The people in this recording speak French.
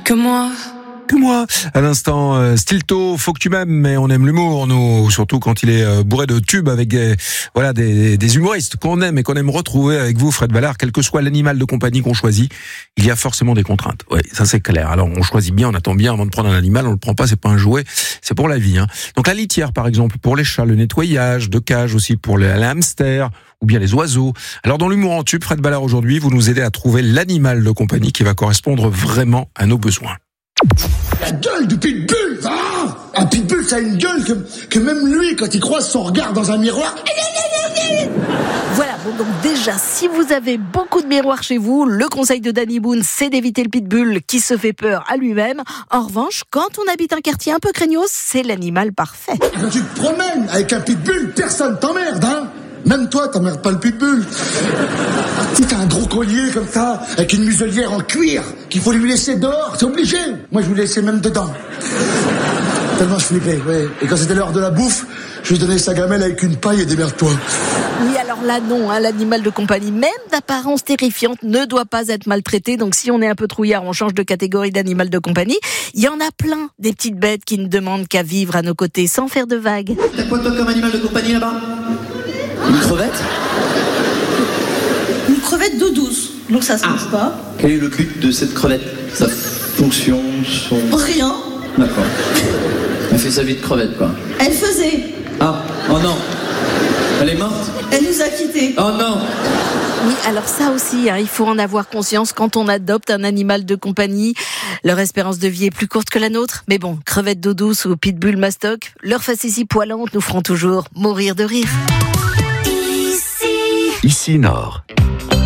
Que moi. À l'instant, Stilto, faut que tu m'aimes, mais on aime l'humour, nous, surtout quand il est bourré de tubes avec des humoristes qu'on aime et qu'on aime retrouver avec vous, Fred Vallard, quel que soit l'animal de compagnie qu'on choisit, il y a forcément des contraintes. Ouais, ça c'est clair. Alors on choisit bien, on attend bien avant de prendre un animal, on le prend pas, c'est pas un jouet, c'est pour la vie, hein. Donc la litière par exemple pour les chats, le nettoyage de cage aussi pour les hamsters ou bien les oiseaux. Alors dans l'humour en tube, Fred Vallard aujourd'hui, vous nous aidez à trouver l'animal de compagnie qui va correspondre vraiment à nos besoins. La gueule du pitbull, un pitbull, ça a une gueule que même lui, quand il croise son regard dans un miroir... Voilà, bon, donc déjà, si vous avez beaucoup de miroirs chez vous, le conseil de Danny Boone, c'est d'éviter le pitbull qui se fait peur à lui-même. En revanche, quand on habite un quartier un peu craignos, c'est l'animal parfait. Quand tu te promènes avec un pitbull, personne t'emmerde, hein. Même toi, t'emmerdes pas le pitbull. Si t'as un gros collier comme ça, avec une muselière en cuir, qu'il faut lui laisser dehors, c'est obligé. Moi, je vous laissais même dedans. Tellement je flippais, ouais. Et quand c'était l'heure de la bouffe, je lui donnais sa gamelle avec une paille et démerde-toi. Oui, alors là, non, hein, l'animal de compagnie, même d'apparence terrifiante, ne doit pas être maltraité. Donc si on est un peu trouillard, on change de catégorie d'animal de compagnie. Il y en a plein, des petites bêtes qui ne demandent qu'à vivre à nos côtés sans faire de vagues. T'as quoi toi comme animal de compagnie là-bas ? Une crevette ? Une crevette d'eau douce, donc ça se mange pas. Quel est le but de cette crevette ? Sa fonction, Rien. D'accord. Elle fait sa vie de crevette, quoi. Elle faisait. Ah, oh non. Elle est morte ? Elle nous a quittés. Oh non. Oui, alors ça aussi, hein, il faut en avoir conscience quand on adopte un animal de compagnie. Leur espérance de vie est plus courte que la nôtre. Mais bon, crevettes d'eau douce ou pitbull mastoc, leurs facéties poilantes nous feront toujours mourir de rire. Ici Nord.